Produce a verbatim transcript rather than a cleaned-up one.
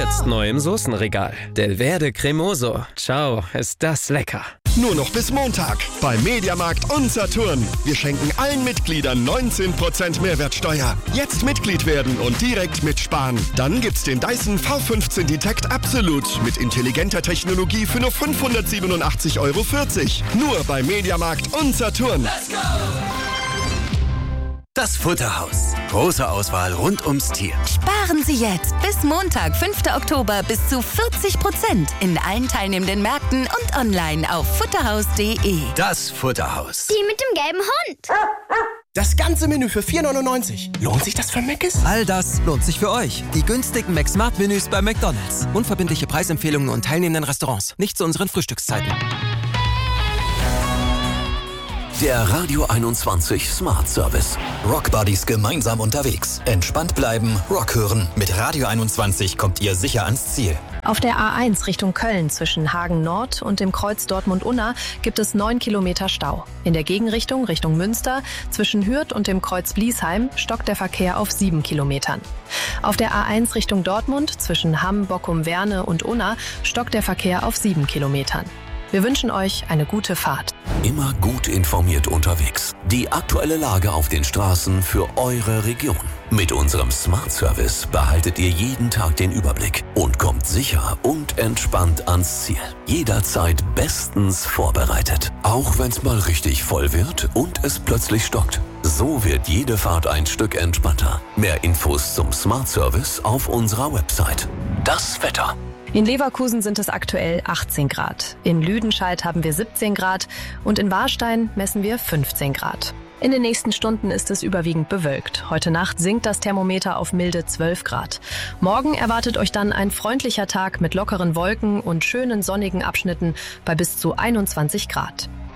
Jetzt neu im Soßenregal. Del Verde Cremoso. Ciao, ist das lecker. Nur noch bis Montag bei Mediamarkt und Saturn. Wir schenken allen Mitgliedern neunzehn Prozent Mehrwertsteuer. Jetzt Mitglied werden und direkt mitsparen. Dann gibt's den Dyson V fünfzehn Detect Absolute mit intelligenter Technologie für nur fünfhundertsiebenundachtzig Euro vierzig. Nur bei Mediamarkt und Saturn. Let's go! Das Futterhaus. Große Auswahl rund ums Tier. Sparen Sie jetzt bis Montag, fünften Oktober, bis zu vierzig Prozent in allen teilnehmenden Märkten und online auf futterhaus punkt de. Das Futterhaus. Die mit dem gelben Hund. Das ganze Menü für vier neunundneunzig. Lohnt sich das für Mc's? All das lohnt sich für euch. Die günstigen McSmart-Menüs bei McDonald's. Unverbindliche Preisempfehlungen und teilnehmenden Restaurants. Nicht zu unseren Frühstückszeiten. Der Radio einundzwanzig Smart Service. Rock Buddies gemeinsam unterwegs. Entspannt bleiben, Rock hören. Mit Radio einundzwanzig kommt ihr sicher ans Ziel. Auf der A eins Richtung Köln zwischen Hagen Nord und dem Kreuz Dortmund-Unna gibt es neun Kilometer Stau. In der Gegenrichtung Richtung Münster zwischen Hürth und dem Kreuz Bliesheim stockt der Verkehr auf sieben Kilometern. Auf der A eins Richtung Dortmund zwischen Hamm, Bockum, Werne und Unna stockt der Verkehr auf sieben Kilometern. Wir wünschen euch eine gute Fahrt. Immer gut informiert unterwegs. Die aktuelle Lage auf den Straßen für eure Region. Mit unserem Smart Service behaltet ihr jeden Tag den Überblick und kommt sicher und entspannt ans Ziel. Jederzeit bestens vorbereitet. Auch wenn es mal richtig voll wird und es plötzlich stockt. So wird jede Fahrt ein Stück entspannter. Mehr Infos zum Smart Service auf unserer Website. Das Wetter. In Leverkusen sind es aktuell achtzehn Grad. In Lüdenscheid haben wir siebzehn Grad und in Warstein messen wir fünfzehn Grad. In den nächsten Stunden ist es überwiegend bewölkt. Heute Nacht sinkt das Thermometer auf milde zwölf Grad. Morgen erwartet euch dann ein freundlicher Tag mit lockeren Wolken und schönen sonnigen Abschnitten bei bis zu einundzwanzig Grad.